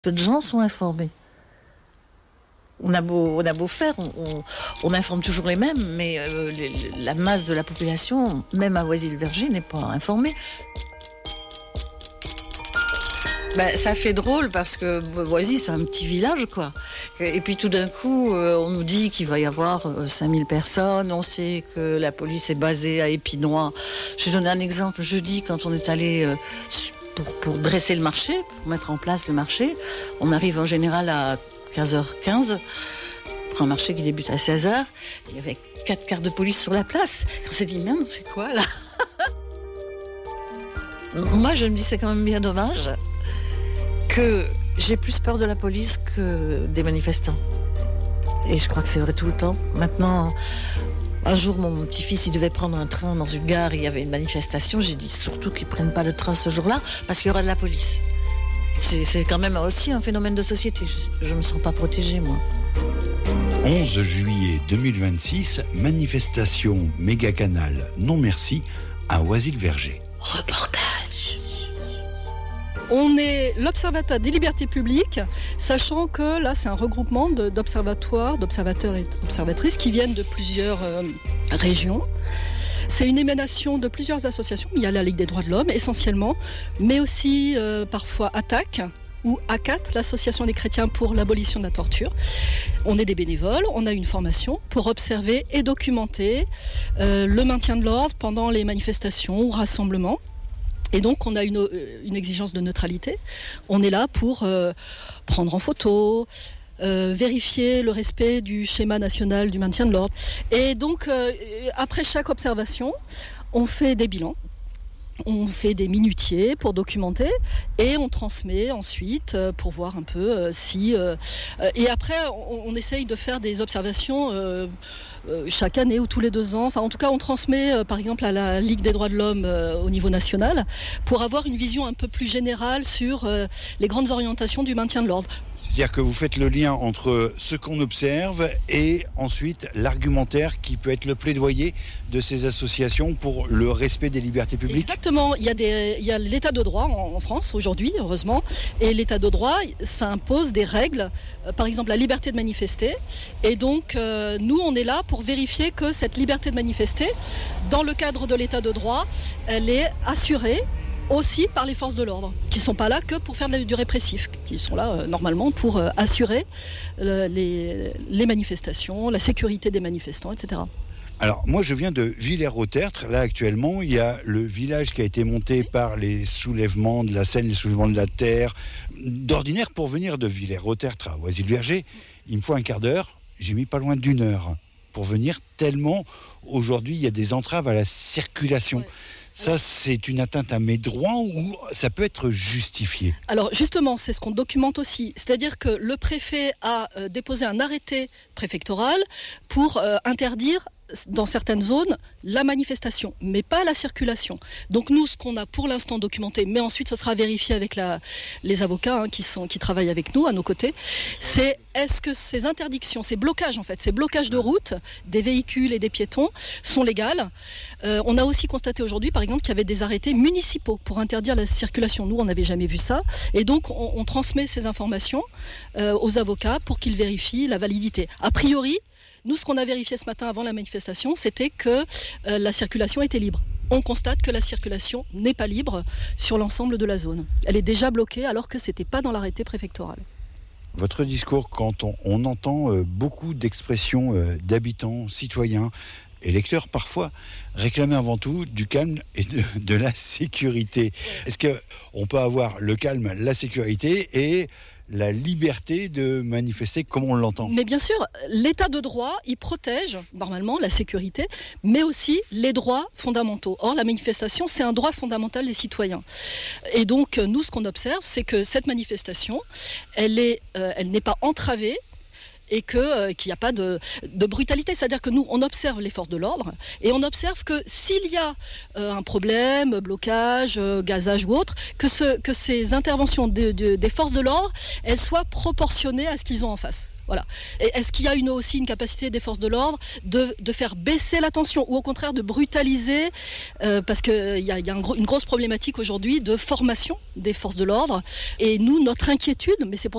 Peu de gens sont informés. On a beau faire, on informe toujours les mêmes, mais la masse de la population, même à Oisy-le-Verger, n'est pas informée. Ça fait drôle parce que Oisy, c'est un petit village, quoi. Et puis tout d'un coup, on nous dit qu'il va y avoir 5000 personnes. On sait que la police est basée à Épinois. Je vais donner un exemple. Jeudi, quand on est allé pour dresser le marché, pour mettre en place le marché, on arrive en général à 15h15 pour un marché qui débute à 16h. Il y avait 4 quarts de police sur la place. On s'est dit, merde, on fait quoi là? Moi, je me dis, c'est quand même bien dommage que j'ai plus peur de la police que des manifestants. Et je crois que c'est vrai tout le temps. Maintenant, un jour, mon petit-fils, il devait prendre un train dans une gare, il y avait une manifestation. J'ai dit surtout qu'ils ne prennent pas le train ce jour-là, parce qu'il y aura de la police. C'est quand même aussi un phénomène de société. Je ne me sens pas protégée, moi. 11 juillet 2026, manifestation méga-canal non merci à Oisy-le-Verger. Reportage. On est l'Observatoire des libertés publiques, sachant que là, c'est un regroupement d'observatoires, d'observateurs et d'observatrices qui viennent de plusieurs régions. C'est une émanation de plusieurs associations. Il y a la Ligue des droits de l'homme, essentiellement, mais aussi parfois ATTAC ou ACAT, l'Association des chrétiens pour l'abolition de la torture. On est des bénévoles, on a une formation pour observer et documenter le maintien de l'ordre pendant les manifestations ou rassemblements. Et donc, on a une exigence de neutralité. On est là pour prendre en photo, vérifier le respect du schéma national du maintien de l'ordre. Et donc, après chaque observation, on fait des bilans. On fait des minutiers pour documenter et on transmet ensuite pour voir un peu si... et après, on essaye de faire des observations chaque année ou tous les 2 ans. Enfin, en tout cas, on transmet par exemple à la Ligue des droits de l'homme au niveau national pour avoir une vision un peu plus générale sur les grandes orientations du maintien de l'ordre. C'est-à-dire que vous faites le lien entre ce qu'on observe et ensuite l'argumentaire qui peut être le plaidoyer de ces associations pour le respect des libertés publiques. Exactement. Il y a l'état de droit en France aujourd'hui, heureusement. Et l'état de droit, ça impose des règles, par exemple la liberté de manifester. Et donc, nous, on est là pour vérifier que cette liberté de manifester, dans le cadre de l'état de droit, elle est assurée aussi par les forces de l'ordre, qui ne sont pas là que pour faire du répressif, qui sont là normalement pour assurer les manifestations, la sécurité des manifestants, etc. Alors moi je viens de Villers-au-Tertre, là actuellement il y a le village qui a été monté par les soulèvements de la Seine, les soulèvements de la Terre. D'ordinaire pour venir de Villers-au-Tertre à Oisy-le-Verger, il me faut un quart d'heure, j'ai mis pas loin d'1 heure pour venir tellement aujourd'hui il y a des entraves à la circulation. Ouais. Ça, c'est une atteinte à mes droits ou ça peut être justifié? Alors justement, c'est ce qu'on documente aussi. C'est-à-dire que le préfet a déposé un arrêté préfectoral pour interdire dans certaines zones la manifestation, mais pas la circulation. Donc nous, ce qu'on a pour l'instant documenté, mais ensuite ce sera vérifié avec les avocats qui travaillent avec nous, à nos côtés, c'est est-ce que ces interdictions, ces blocages en fait, ces blocages de route des véhicules et des piétons sont légales. On a aussi constaté aujourd'hui, par exemple, qu'il y avait des arrêtés municipaux pour interdire la circulation. Nous, on n'avait jamais vu ça. Et donc, on transmet ces informations aux avocats pour qu'ils vérifient la validité. A priori, nous, ce qu'on a vérifié ce matin avant la manifestation, c'était que la circulation était libre. On constate que la circulation n'est pas libre sur l'ensemble de la zone. Elle est déjà bloquée alors que ce n'était pas dans l'arrêté préfectoral. Votre discours, quand on entend beaucoup d'expressions d'habitants, citoyens, électeurs parfois, réclamer avant tout du calme et de la sécurité. Est-ce qu'on peut avoir le calme, la sécurité et la liberté de manifester comme on l'entend? Mais bien sûr, l'état de droit, il protège normalement la sécurité, mais aussi les droits fondamentaux. Or, la manifestation, c'est un droit fondamental des citoyens. Et donc, nous, ce qu'on observe, c'est que cette manifestation, elle n'est pas entravée, et qu'il n'y a pas de brutalité. C'est-à-dire que nous, on observe les forces de l'ordre et on observe que s'il y a un problème, blocage, gazage ou autre, que ces interventions des forces de l'ordre, elles soient proportionnées à ce qu'ils ont en face. Voilà. Et est-ce qu'il y a aussi une capacité des forces de l'ordre de faire baisser la tension ou au contraire de brutaliser parce qu'il y a une grosse problématique aujourd'hui de formation des forces de l'ordre. Et nous, notre inquiétude, mais c'est pour